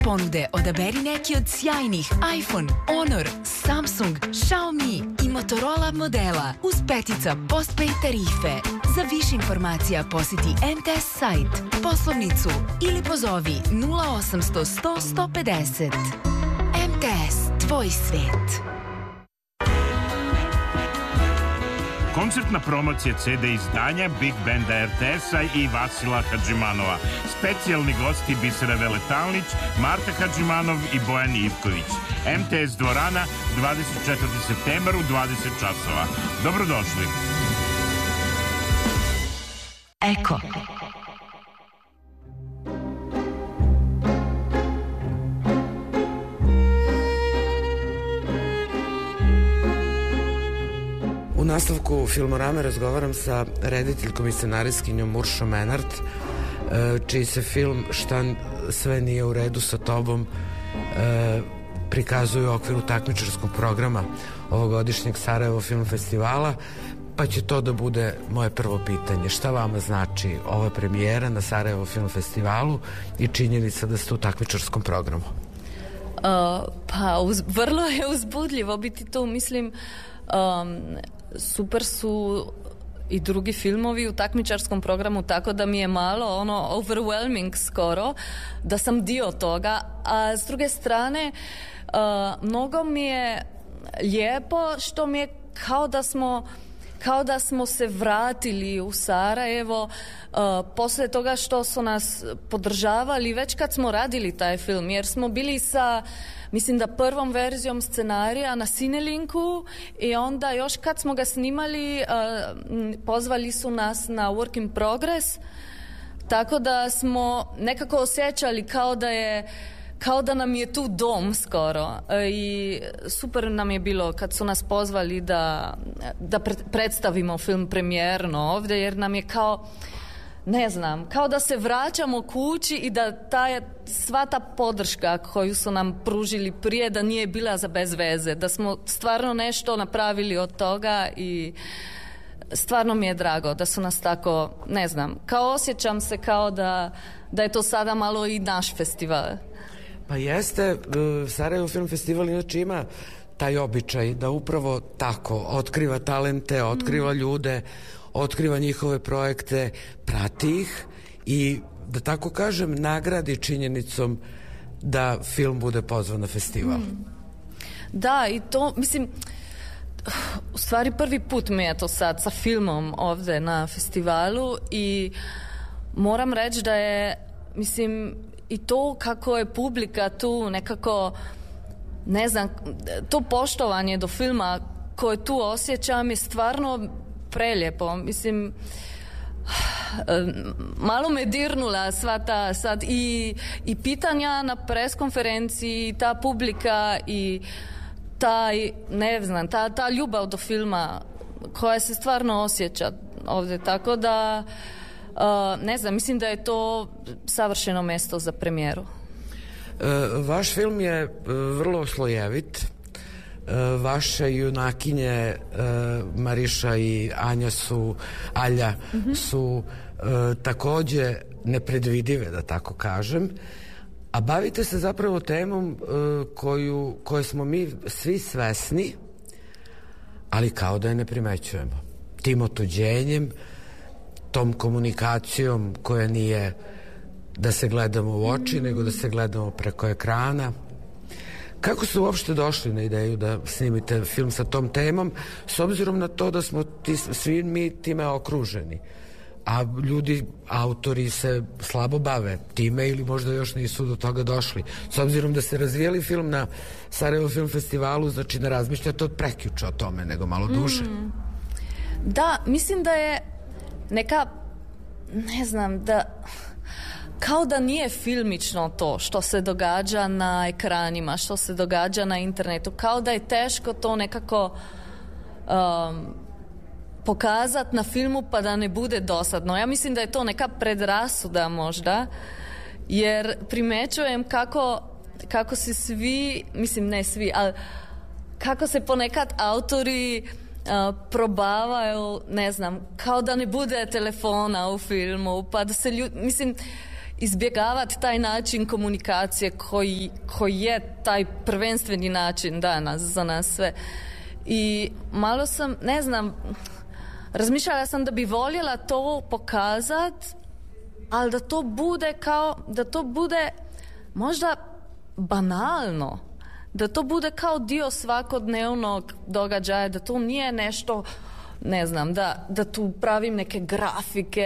Ponude odaberi neki od sjajnih iPhone, Honor, Samsung, Xiaomi i Motorola modela uz petica postpaid tarife. Za više informacija posjeti MTS sajt, poslovnicu ili pozovi 0800 100 150. MTS, tvoj svet. Koncertna promocija CD izdanja Big Banda RTS-a i Vasila Hadžimanova. Specijalni gosti Bisera Veletalnić, Marta Hadžimanov i Bojan Ivković. MTS dvorana, 24. septembar u 20 časova. Dobrodošli. Eko. U nastavku Filmorame razgovaram sa rediteljkom i scenarijskinjom Uršom Menart, čiji se film Šta sve nije u redu sa tobom prikazuje u okviru takmičarskog programa ovogodišnjeg Sarajevo Film Festivala, pa će to da bude moje prvo pitanje. Šta vama znači ova premijera na Sarajevo Film Festivalu i činjenica da ste u takmičarskom programu? Vrlo je uzbudljivo biti tu, mislim. Super su i drugi filmovi u takmičarskom programu, tako da mi je malo overwhelming skoro da sam dio toga, a s druge strane mnogo mi je lijepo što mi je kao da smo se vratili u Sarajevo poslije toga što su nas podržavali već kad smo radili taj film, jer smo bili sa, mislim da prvom verzijom scenarija na Cinelinku i onda još kad smo ga snimali pozvali su nas na Work in Progress, tako da smo nekako osjećali kao da nam je tu dom skoro i super nam je bilo kad su nas pozvali da predstavimo film premijerno ovdje, jer nam je kao da se vraćamo kući i da sva ta podrška koju su nam pružili prije da nije bila za bez veze, da smo stvarno nešto napravili od toga i stvarno mi je drago da su nas tako, osjećam se kao da je to sada malo i naš festival. Pa jeste, Sarajevo Film Festival inače ima taj običaj da upravo tako otkriva talente, otkriva ljude, otkriva njihove projekte, prati ih i, da tako kažem, nagradi činjenicom da film bude pozvan na festival. Da, i to, mislim, u stvari prvi put mi je to sad sa filmom ovdje na festivalu i moram reći da je, mislim, i to kako je publika tu nekako, to poštovanje do filma koje tu osjećam je stvarno prelijepo. Mislim, malo me dirnula sva ta sad i pitanja na preskonferenciji, ta publika i ta ljubav do filma koja se stvarno osjeća ovdje, tako da mislim da je to savršeno mjesto za premijeru. Vaš film je vrlo slojevit. Vaše junakinje Mariša i Alja su takođe nepredvidive, da tako kažem, a bavite se zapravo temom koje smo mi svi svesni, ali kao da je ne primećujemo. Tim otuđenjem, tom komunikacijom koja nije da se gledamo u oči, nego da se gledamo preko ekrana. Kako ste uopšte došli na ideju da snimite film sa tom temom, s obzirom na to da smo svi mi time okruženi, a ljudi, autori se slabo bave time ili možda još nisu do toga došli. S obzirom da ste razvijali film na Sarajevo Film Festivalu, znači ne razmišljate od prekjuče o tome, nego malo duže. Da, mislim da je neka, kao da nije filmično to što se događa na ekranima, što se događa na internetu, kao da je teško to nekako pokazati na filmu pa da ne bude dosadno. Ja mislim da je to neka predrasuda možda, jer primećujem kako se svi, mislim ne svi, ali kako se ponekad autori probavaju, kao da ne bude telefona u filmu, pa da se ljudi, mislim, izbjegavati taj način komunikacije koji je taj prvenstveni način danas za nas sve. I malo sam, ne znam, razmišljala sam da bi voljela to pokazati, ali da to bude možda banalno, da to bude kao dio svakodnevnog događaja, da to nije nešto, ne znam, da tu pravim neke grafike